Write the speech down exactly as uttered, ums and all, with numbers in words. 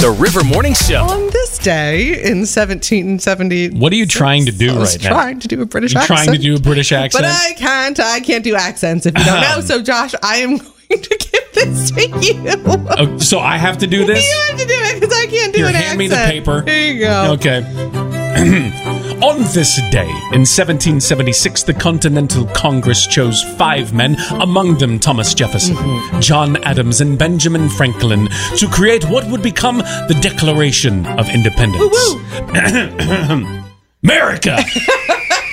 The River Morning Show. On this day in seventeen seventy, What are you trying to do I was right now? trying to do a British You're accent. trying to do a British accent? But I can't. I can't do accents if you don't know. So, Josh, I am going to give this to you. Oh, so I have to do this? You have to do it because I can't do Here, an hand accent. me the paper. Here you go. Okay. On this day, in seventeen seventy-six, the Continental Congress chose five men, among them Thomas Jefferson, Mm-hmm. John Adams, and Benjamin Franklin, to create what would become the Declaration of Independence. Woo-woo. America!